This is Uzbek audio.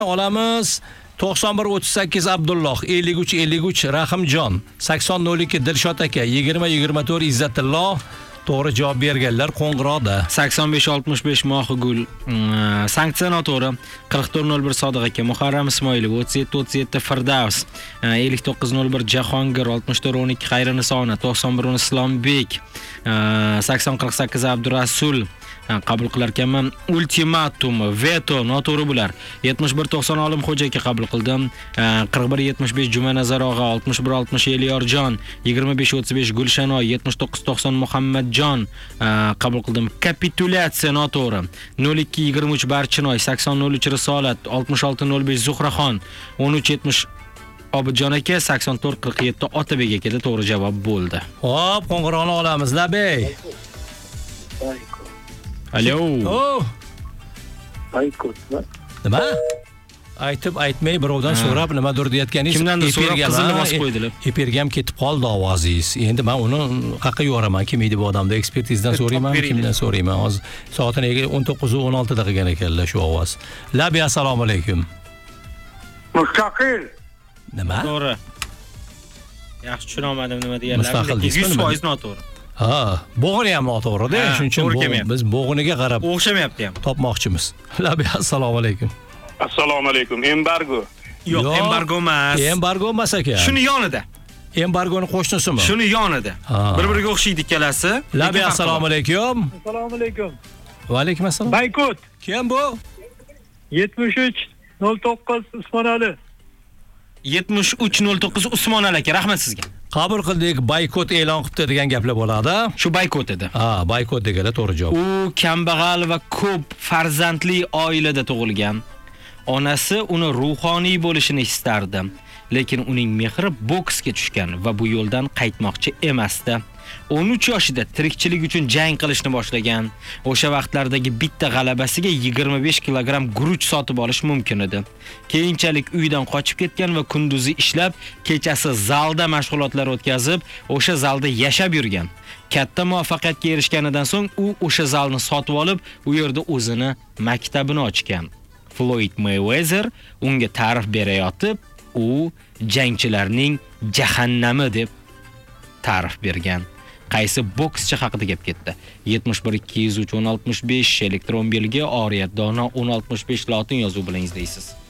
olamiz. 91-38 Abdulloh, 53-53 Rahimjon, 80-02 Dilshod aka, 20-24 Izzatulloh to'g'ri javob berganlar qo'ng'iroqda. 85-65 Mohigul, sanksiya noto'g'ri. 44-01 Sodiq aka, Muharram Ismoilov, 37-37 Firdavs, 59-01 Jahongir, 64-12 Xayrinisona, 91-10 Islombek, 80-48 Abdurasul. Qabul qilarkanman. Ultimatum, veto noto'g'ri bular. 71-90 Olimxo'ja aka qabul qildim. 41-75 Jumanazar og'a, 61-60 Elyorjon, 25-35 Gulshano, 79-90 Muhammadjon qabul qildim. Kapitulyatsiya noto'g'ri. 02-23 Barchinoy, 80-03 Risolat, 66-05 Zuhraxon, 13-70 Obidjon aka, 84-47 Otabek aka to'g'ri javob bo'ldi. Xo'p, qo'ng'iroqni olamiz, Labey. Alo. Oh. Nima? Aytib aytmay birovdan so'rab nimadir deyotganingiz. Kimdandir so'rab qizilni bosib qo'ydilar. Efirga ham ketib qoldi ovozingiz. Endi men uni haqqa yo'raman. Kim edi bu odamda ekspertizdan so'rayman, kimdan so'rayman. Hozir soatini 19:16 da qilgan ekanlar shu ovoz. Labi assalomu alaykum. Mustaqil. Nima? To'g'ri. Yaxshi tushunolmadim nima deganlarini. Mustaqil deysizmi? 100% noto'g'ri. Ha, bo'g'ini ham noto'g'ri-da, shuning uchun biz bo'g'iniga qarab o'xshamayapti ham. Topmoqchimiz. Labi assalomu alaykum. Assalomu alaykum. Embargo. Yo'q, embargo emas. Embargo emas aka. Shuni yonida. Embargoni qo'shnisimi? Shuni yonida. Bir-biriga o'xshaydi ikkalasi. Labi assalomu alaykum. Assalomu alaykum. Va alaykum assalom. Baykut. Kim bu? 73-09 Usmonali. 73-09 Usmonali aka, rahmat sizga. Qabul qildik, boykot e'lon qildi degan gaplar bo'ladi. Shu boykot edi. Ha, boykot deganlar to'g'ri javob. U kambag'al va ko'p farzandli oilada tug'ilgan. Onasi uni ruhoniy bo'lishini istardi, lekin uning mehri boksga tushgan va bu yo'ldan qaytmoqchi emasdi. 13 yoshida tirikchilik uchun jang qilishni boshlagan. O'sha vaqtlardagi bitta g'alabasiga 25 kilogramm guruch sotib olish mumkin edi. Keyinchalik uydan qochib ketgan va kunduzi ishlab, kechasi zalda mashg'ulotlar o'tkazib, o'sha zalda yashab yurgan. Katta muvaffaqiyatga erishganidan so'ng u o'sha zalni sotib olib, u yerda o'zini maktabini ochgan. Floyd Mayweather unga ta'rif berayotib, u jangchilarning jahannami deb ta'rif bergan. Qaysi bokschi haqida gap ketdi? 71-203-1065 elektron belgi, Oriyat Dono 1065 lotin yozuvi bilan izlaysiz.